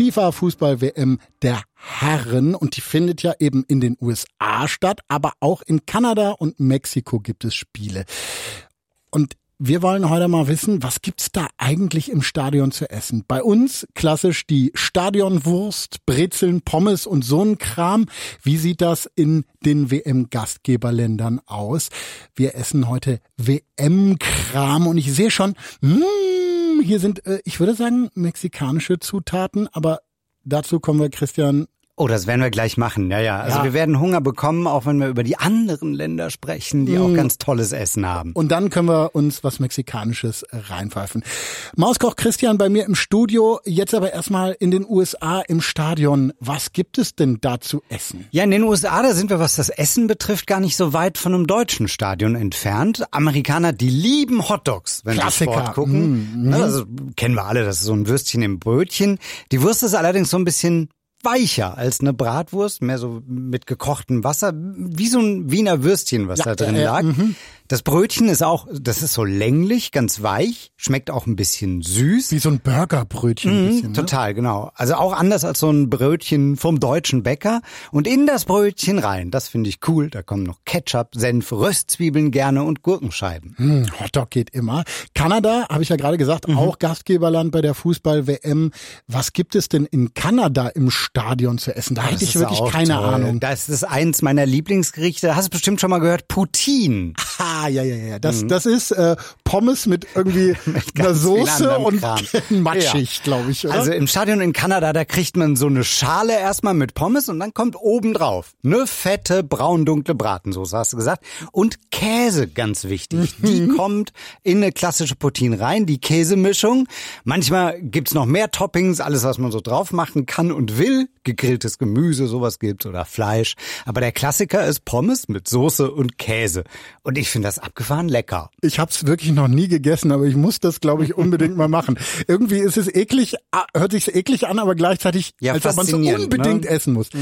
FIFA-Fußball-WM der Herren und die findet ja eben in den USA statt, aber auch in Kanada und Mexiko gibt es Spiele. Und wir wollen heute mal wissen, was gibt's da eigentlich im Stadion zu essen? Bei uns klassisch die Stadionwurst, Brezeln, Pommes und so ein Kram. Wie sieht das in den WM-Gastgeberländern aus? Wir essen heute WM-Kram und ich sehe schon, hier sind, ich würde sagen, mexikanische Zutaten, aber dazu kommen wir, Christian. Oh, das werden wir gleich machen. Ja. Also wir werden Hunger bekommen, auch wenn wir über die anderen Länder sprechen, die auch ganz tolles Essen haben. Und dann können wir uns was Mexikanisches reinpfeifen. Mauskoch Christian bei mir im Studio, jetzt aber erstmal in den USA im Stadion. Was gibt es denn da zu essen? Ja, in den USA, da sind wir, was das Essen betrifft, gar nicht so weit von einem deutschen Stadion entfernt. Amerikaner, die lieben Hotdogs, wenn sie Sport gucken. Also kennen wir alle, das ist so ein Würstchen im Brötchen. Die Wurst ist allerdings so ein bisschen weicher als eine Bratwurst, mehr so mit gekochtem Wasser, wie so ein Wiener Würstchen, was da drin lag. Das Brötchen ist auch, das ist so länglich, ganz weich, schmeckt auch ein bisschen süß. Wie so ein Burgerbrötchen ein bisschen, ne? Total, genau. Also auch anders als so ein Brötchen vom deutschen Bäcker. Und in das Brötchen rein, das finde ich cool, da kommen noch Ketchup, Senf, Röstzwiebeln gerne und Gurkenscheiben. Hotdog geht immer. Kanada, habe ich ja gerade gesagt, auch Gastgeberland bei der Fußball-WM. Was gibt es denn in Kanada im Stadion zu essen? Da hätte ich wirklich keine Ahnung. Das ist eins meiner Lieblingsgerichte. Hast du bestimmt schon mal gehört, Poutine. Ja. Das ist Pommes mit irgendwie einer Soße und matschig, glaube ich, oder? Also im Stadion in Kanada, da kriegt man so eine Schale erstmal mit Pommes und dann kommt obendrauf eine fette, braun-dunkle Bratensoße, hast du gesagt. Und Käse, ganz wichtig. Die kommt in eine klassische Poutine rein, die Käsemischung. Manchmal gibt's noch mehr Toppings, alles, was man so drauf machen kann und will. Gegrilltes Gemüse, sowas gibt's oder Fleisch. Aber der Klassiker ist Pommes mit Soße und Käse. Und ich finde das abgefahren lecker. Ich habe es wirklich noch nie gegessen, aber ich muss das, glaube ich, unbedingt mal machen. Irgendwie ist es eklig, hört sich eklig an, aber gleichzeitig, als ob man es unbedingt essen muss.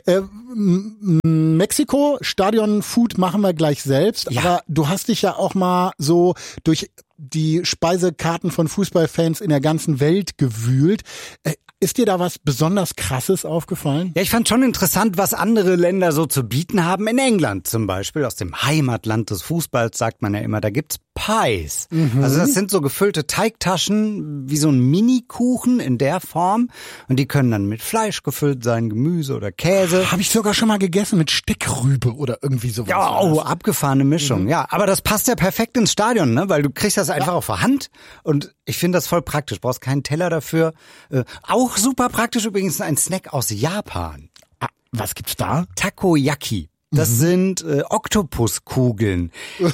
Mexiko, Stadion-Food machen wir gleich selbst, aber du hast dich ja auch mal so durch die Speisekarten von Fußballfans in der ganzen Welt gewühlt. Ist dir da was besonders Krasses aufgefallen? Ja, ich fand schon interessant, was andere Länder so zu bieten haben. In England zum Beispiel, aus dem Heimatland des Fußballs, sagt man ja immer, da gibt's Pies. Also das sind so gefüllte Teigtaschen, wie so ein Mini-Kuchen in der Form. Und die können dann mit Fleisch gefüllt sein, Gemüse oder Käse. Habe ich sogar schon mal gegessen mit Steckrübe oder irgendwie sowas. Ja, abgefahrene Mischung. Ja, aber das passt ja perfekt ins Stadion, ne? Weil du kriegst das einfach auf der Hand. Und ich finde das voll praktisch. Brauchst keinen Teller dafür. Auch super praktisch übrigens ein Snack aus Japan. Was gibt's da? Takoyaki. Das sind Oktopuskugeln.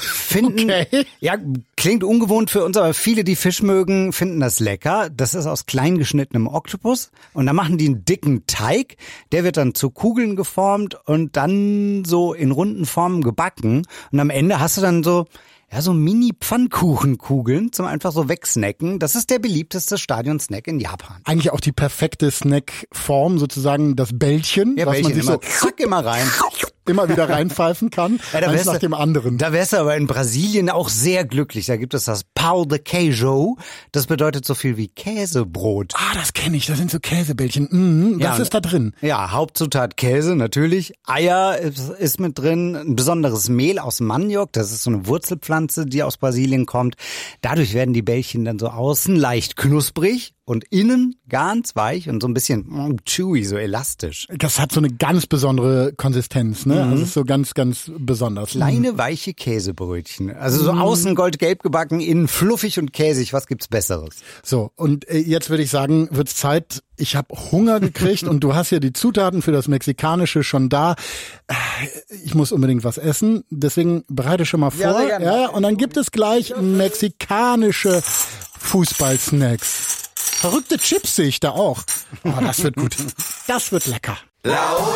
Ja, klingt ungewohnt für uns, aber viele, die Fisch mögen, finden das lecker. Das ist aus klein geschnittenem Oktopus. Und dann machen die einen dicken Teig. Der wird dann zu Kugeln geformt und dann so in runden Formen gebacken. Und am Ende hast du dann so Mini-Pfannkuchenkugeln zum einfach so wegsnacken. Das ist der beliebteste Stadionsnack in Japan. Eigentlich auch die perfekte Snackform, sozusagen das Bällchen, ja, was Bällchen, man sich immer, zack, immer rein. Immer wieder reinpfeifen kann, eins nach dem anderen. Da wärst du aber in Brasilien auch sehr glücklich. Da gibt es das Pão de Queijo. Das bedeutet so viel wie Käsebrot. Das kenne ich. Das sind so Käsebällchen. Was ist da drin? Ja, Hauptzutat Käse natürlich. Eier ist mit drin. Ein besonderes Mehl aus Maniok. Das ist so eine Wurzelpflanze, die aus Brasilien kommt. Dadurch werden die Bällchen dann so außen leicht knusprig und innen ganz weich und so ein bisschen chewy, so elastisch. Das hat so eine ganz besondere Konsistenz, ne? Also ist so ganz, ganz besonders. Kleine, weiche Käsebrötchen. Also so außen goldgelb gebacken, innen fluffig und käsig. Was gibt's Besseres? So, und jetzt würde ich sagen, wird's Zeit. Ich habe Hunger gekriegt und du hast ja die Zutaten für das Mexikanische schon da. Ich muss unbedingt was essen, deswegen bereite schon mal vor. Ja, und dann gibt es gleich mexikanische Fußballsnacks. Verrückte Chips sehe ich da auch. Das wird gut. Das wird lecker.